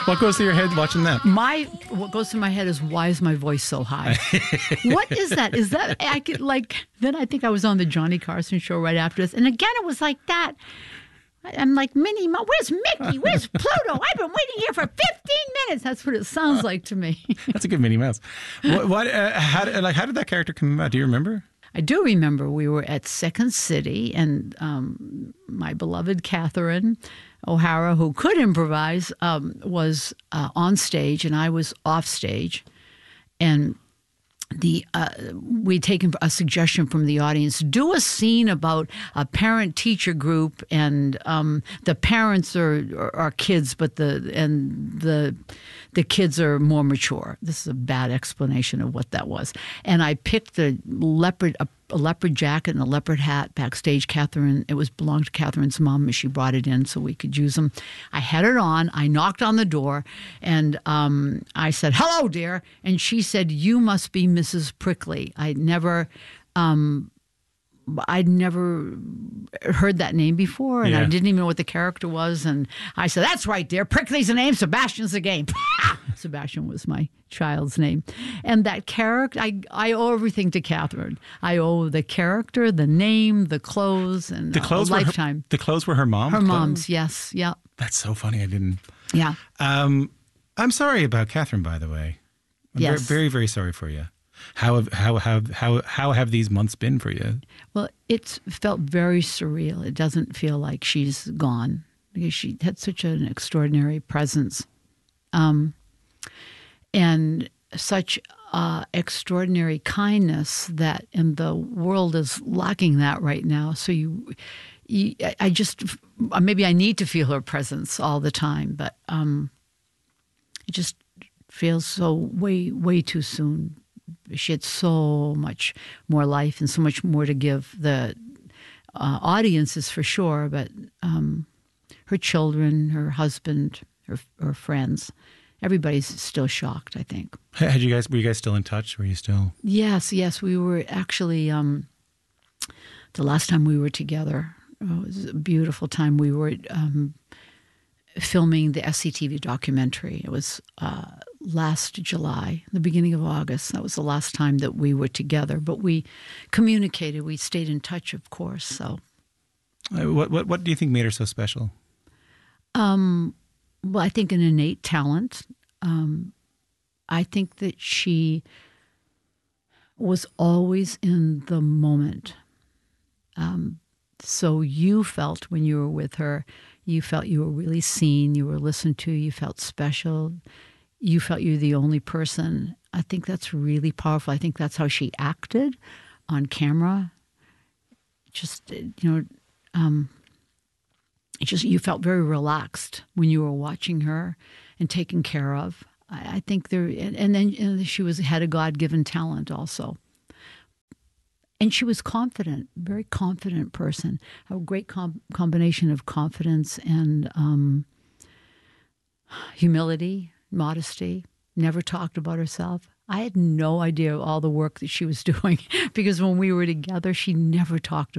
What goes through your head watching that? What goes through my head is, why is my voice so high? What is that? Is that I could Then I think I was on the Johnny Carson show right after this, and again it was like that. I'm like, Minnie, where's Mickey? Where's Pluto? I've been waiting here for 15 minutes. That's what it sounds like to me. That's a good Minnie Mouse. How did that character come about? Do you remember? I do remember we were at Second City, and my beloved Catherine O'Hara, who could improvise, was on stage, and I was off stage. And we'd taken a suggestion from the audience: do a scene about a parent-teacher group, and the parents are kids, but the kids are more mature. This is a bad explanation of what that was. And I picked a leopard jacket and a leopard hat backstage. It belonged to Catherine's mom, and she brought it in so we could use them. I had it on. I knocked on the door, and I said, "Hello, dear." And she said, "You must be Mrs. Prickly." I'd never heard that name before, and I didn't even know what the character was. And I said, "That's right, dear. Prickly's the name. Sebastian's the game." Sebastian was my child's name. And that character, I owe everything to Catherine. I owe the character, the name, the clothes, and a lifetime. The clothes were her mom? Her mom's, yes. Yeah. That's so funny. I didn't. Yeah. I'm sorry about Catherine, by the way. I'm very, very sorry for you. How have these months been for you? Well, it's felt very surreal. It doesn't feel like she's gone, because she had such an extraordinary presence, and such extraordinary kindness that, and the world is lacking that right now. So I just, maybe I need to feel her presence all the time, but it just feels so way too soon. She had so much more life and so much more to give the audiences, for sure, but her children, her husband, her friends, everybody's still shocked, I think. Were you guys still in touch? Were you still? Yes. We were actually, the last time we were together, it was a beautiful time. We were filming the SCTV documentary. It was last July, the beginning of August. That was the last time that we were together. But we communicated. We stayed in touch, of course. So, what do you think made her so special? Well, I think an innate talent. I think that she was always in the moment. So you felt, when you were with her, you felt you were really seen, you were listened to, you felt special, you felt you were the only person. I think that's really powerful. I think that's how she acted on camera. Just, you you felt very relaxed when you were watching her and taken care of. I think and then she had a God-given talent also. And she was confident, very confident person. A great combination of confidence and humility, modesty. Never talked about herself. I had no idea all the work that she was doing, because when we were together, she never talked